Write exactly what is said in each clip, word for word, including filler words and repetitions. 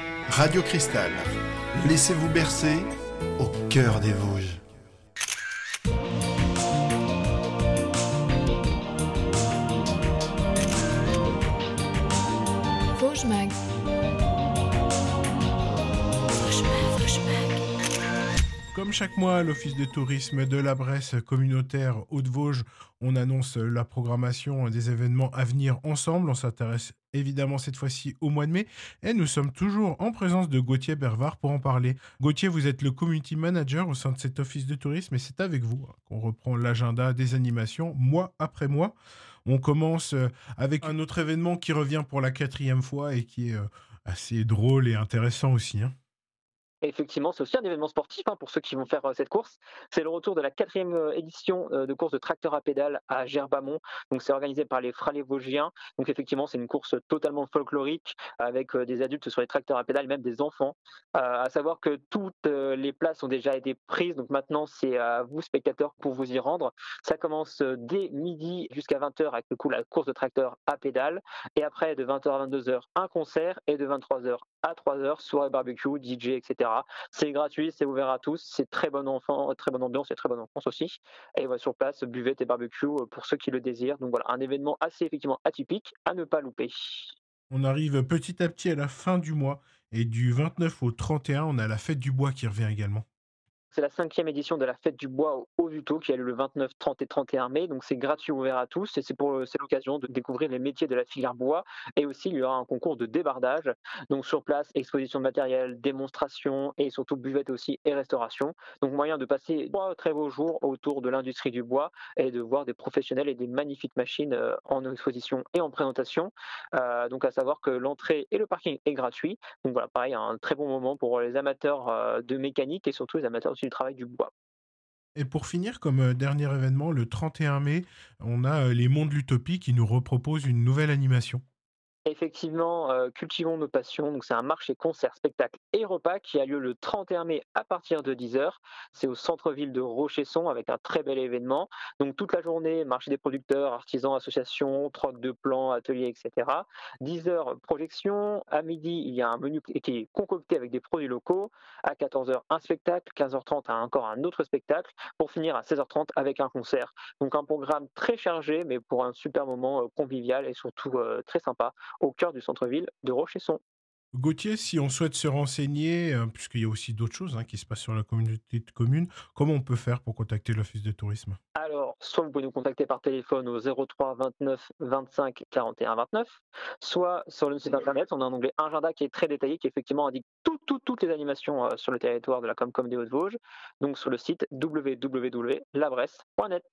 Radio Cristal. Laissez-vous bercer au cœur des Vosges. Vosges Mag. Comme chaque mois, l'Office de tourisme de la Bresse communautaire Hauts-de-Vosges, on annonce la programmation des événements à venir ensemble. On s'intéresse évidemment cette fois-ci au mois de mai et nous sommes toujours en présence de Gauthier Bervard pour en parler. Gauthier, vous êtes le community manager au sein de cet Office de tourisme et c'est avec vous qu'on reprend l'agenda des animations mois après mois. On commence avec un autre événement qui revient pour la quatrième fois et qui est assez drôle et intéressant aussi, hein. Effectivement, c'est aussi un événement sportif hein, pour ceux qui vont faire euh, cette course. C'est le retour de la quatrième euh, édition euh, de course de tracteur à pédales à Gerbamont. Donc, c'est organisé par les Fralets Vosgiens. Donc, effectivement, c'est une course totalement folklorique avec euh, des adultes sur les tracteurs à pédales, même des enfants. Euh, à savoir que toutes euh, les places ont déjà été prises. Donc, maintenant, c'est à vous, spectateurs, pour vous y rendre. Ça commence euh, dès midi jusqu'à vingt heures avec le coup la course de tracteur à pédales. Et après, de vingt heures à vingt-deux heures, un concert. Et de vingt-trois heures à trois heures, soirée barbecue, D J, et cetera. C'est gratuit, c'est ouvert à tous, c'est très bon enfant, très bonne ambiance et très bonne enfance aussi. Et voilà, sur place, buvette et barbecue pour ceux qui le désirent. Donc voilà, un événement assez effectivement atypique à ne pas louper. On arrive petit à petit à la fin du mois et du vingt-neuf au trente et un, on a la fête du bois qui revient également. C'est la cinquième édition de la fête du bois au Haut-du-Taux qui a lieu le vingt-neuf, trente et trente et un mai. Donc c'est gratuit, ouvert à tous et c'est pour c'est l'occasion de découvrir les métiers de la filière bois. Et aussi il y aura un concours de débardage. Donc sur place, exposition de matériel, démonstration et surtout buvette aussi et restauration. Donc moyen de passer trois très beaux jours autour de l'industrie du bois et de voir des professionnels et des magnifiques machines euh, en exposition et en présentation. Euh, donc à savoir que l'entrée et le parking est gratuit. Donc voilà, pareil, un très bon moment pour les amateurs euh, de mécanique et surtout les amateurs du travail du bois. Et pour finir, comme euh, dernier événement, le trente et un mai, on a euh, les Monts de l'Utopie qui nous reproposent une nouvelle animation. Effectivement, euh, cultivons nos passions. Donc, c'est un marché, concert, spectacle et repas qui a lieu le trente et un mai à partir de dix heures. C'est au centre-ville de Rochesson avec un très bel événement. Donc, toute la journée, marché des producteurs, artisans, associations, troc de plans, ateliers, et cetera. dix heures, projection. À midi, il y a un menu qui est concocté avec des produits locaux. À quatorze heures, un spectacle. quinze heures trente, encore un autre spectacle. Pour finir à seize heures trente avec un concert. Donc, un programme très chargé, mais pour un super moment euh, convivial et surtout euh, très sympa au cœur du centre-ville de Rochesson. Gauthier, si on souhaite se renseigner, euh, puisqu'il y a aussi d'autres choses hein, qui se passent sur la communauté de communes, comment on peut faire pour contacter l'Office de tourisme ? Alors, soit vous pouvez nous contacter par téléphone au zéro trois vingt-neuf vingt-cinq quarante et un vingt-neuf, soit sur le site internet, on a un onglet agenda qui est très détaillé, qui effectivement indique tout, tout, toutes les animations euh, sur le territoire de la Comcom des Hauts-de-Vosges, donc sur le site w w w point la bresse point net.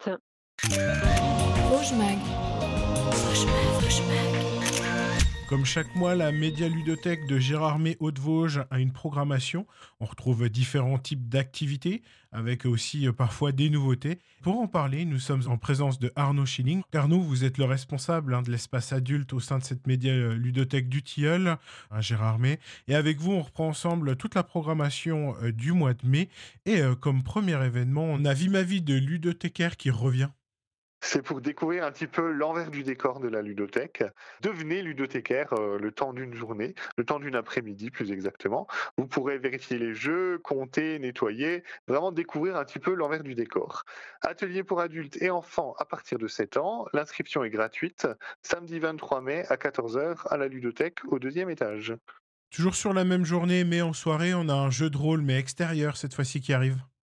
Vosges Mag. Vosges Mag, Vosges Mag. Comme chaque mois, la Média Ludothèque de Gérardmer Hauts-de-Vosges a une programmation. On retrouve différents types d'activités, avec aussi euh, parfois des nouveautés. Pour en parler, nous sommes en présence de Arnaud Schilling. Arnaud, vous êtes le responsable hein, de l'espace adulte au sein de cette Média Ludothèque du Tilleul, à Gérardmer. Et avec vous, on reprend ensemble toute la programmation euh, du mois de mai. Et euh, comme premier événement, on a Vie ma vie de ludothécaire qui revient. C'est pour découvrir un petit peu l'envers du décor de la ludothèque. Devenez ludothécaire euh, le temps d'une journée, le temps d'une après-midi plus exactement. Vous pourrez vérifier les jeux, compter, nettoyer, vraiment découvrir un petit peu l'envers du décor. Atelier pour adultes et enfants à partir de sept ans. L'inscription est gratuite. Samedi vingt-trois mai à quatorze heures à la ludothèque au deuxième étage. Toujours sur la même journée, mais en soirée, on a un jeu de rôle, mais extérieur cette fois-ci qui arrive.